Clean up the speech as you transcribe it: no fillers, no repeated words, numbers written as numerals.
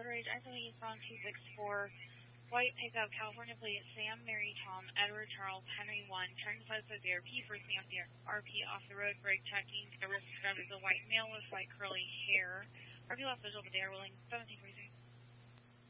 Motor Age Isola Eastbound 264, white pickup, California plate, Sam, Mary, Tom, Edward, Charles, Henry 1, turn south of the RP, first me off the RP off the road, brake checking, the risk driver is a white male with white curly hair. RP lost visual, but they are willing, 1746.